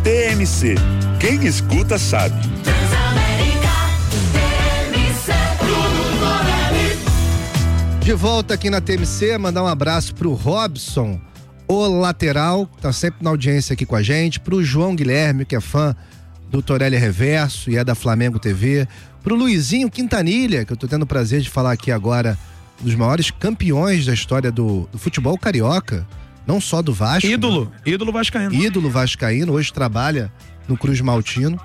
TMC. Quem escuta sabe. De volta aqui na TMC, mandar um abraço pro Robson, o lateral, que tá sempre na audiência aqui com a gente, pro João Guilherme, que é fã do Torelli Reverso e é da Flamengo TV, pro Luizinho Quintanilha, que eu tô tendo o prazer de falar aqui agora, um dos maiores campeões da história do futebol carioca, não só do Vasco. Ídolo vascaíno. Ídolo vascaíno, hoje trabalha no Cruz Maltino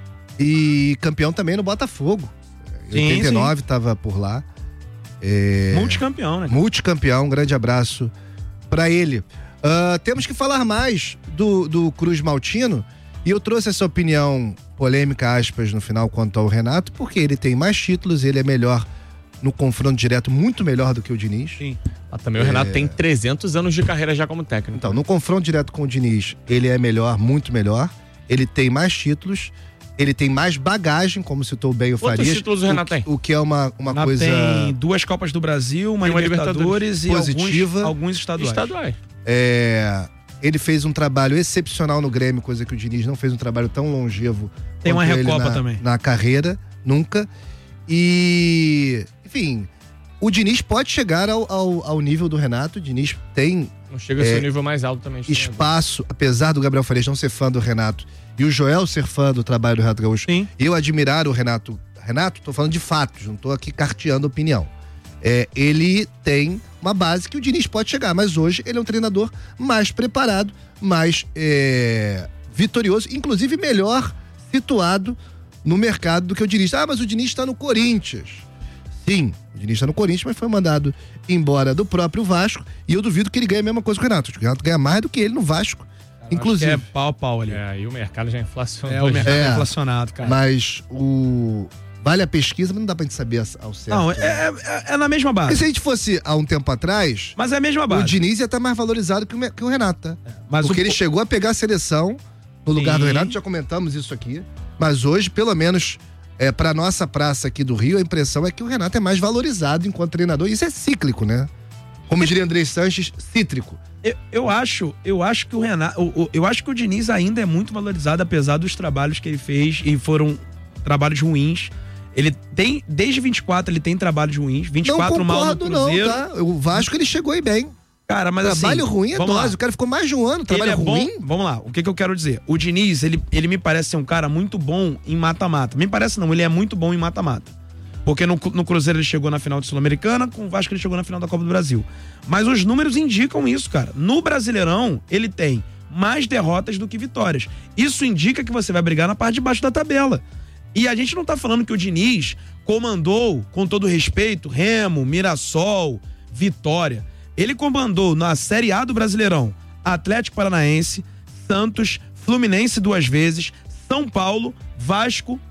e campeão também no Botafogo. Em 89 tava por lá. Multicampeão, né? Multicampeão, um grande abraço pra ele. Temos que falar mais do Cruz Maltino e eu trouxe essa opinião polêmica, aspas, no final quanto ao Renato, porque ele tem mais títulos, ele é melhor no confronto direto, muito melhor do que o Diniz. Sim. Também o Renato tem 300 anos de carreira já como técnico. Então, no confronto direto com o Diniz, ele é melhor, muito melhor, ele tem mais títulos, ele tem mais bagagem, como citou bem o Farias. Quantos títulos o Renato tem? O que é uma coisa... tem 2 Copas do Brasil, uma Libertadores e positiva, alguns estaduais. Ele fez um trabalho excepcional no Grêmio, coisa que o Diniz não fez um trabalho tão longevo. Tem uma Recopa também. Na carreira, nunca. E, enfim, o Diniz pode chegar ao nível do Renato. O Diniz tem... Não chega a ser o nível mais alto também. Espaço, apesar do Gabriel Farias não ser fã do Renato e o Joel ser fã do trabalho do Renato Gaúcho, eu admirar o Renato. Renato, tô falando de fatos, não tô aqui carteando opinião. Ele tem uma base que o Diniz pode chegar, mas hoje ele é um treinador mais preparado, mais vitorioso, inclusive melhor situado no mercado do que o Diniz. Mas o Diniz está no Corinthians. Sim, o Diniz está no Corinthians, mas foi mandado embora do próprio Vasco e eu duvido que ele ganhe a mesma coisa que o Renato. O Renato ganha mais do que ele no Vasco, inclusive. É pau a pau ali. E o mercado já inflacionou. O mercado é inflacionado, cara. Mas vale a pesquisa, mas não dá pra gente saber ao certo. Não, é na mesma base. Porque se a gente fosse há um tempo atrás... Mas é a mesma base. O Diniz ia estar mais valorizado que o Renato, tá? Porque ele chegou a pegar a seleção no lugar do Renato, já comentamos isso aqui. Mas hoje, pelo menos, pra nossa praça aqui do Rio, a impressão é que o Renato é mais valorizado enquanto treinador. Isso é cíclico, né? Como diria André Sanches, cítrico. Eu acho que o Renato... Eu acho que o Diniz ainda é muito valorizado, apesar dos trabalhos que ele fez, e foram trabalhos ruins. Ele tem, desde 24, ele tem trabalhos ruins. 24 mal no Cruzeiro. Não, tá? O Vasco, ele chegou aí bem. Cara, mas trabalho assim, ruim é dose. O cara ficou mais de um ano, trabalho ruim. Vamos lá, o que eu quero dizer? O Diniz, ele me parece ser um cara muito bom em mata-mata. Me parece não, ele é muito bom em mata-mata. Porque no Cruzeiro ele chegou na final da Sul-Americana, com o Vasco ele chegou na final da Copa do Brasil. Mas os números indicam isso, cara. No Brasileirão, ele tem mais derrotas do que vitórias. Isso indica que você vai brigar na parte de baixo da tabela. E a gente não tá falando que o Diniz comandou, com todo respeito, Remo, Mirassol, Vitória. Ele comandou na Série A do Brasileirão Atlético Paranaense, Santos, Fluminense 2 vezes, São Paulo, Vasco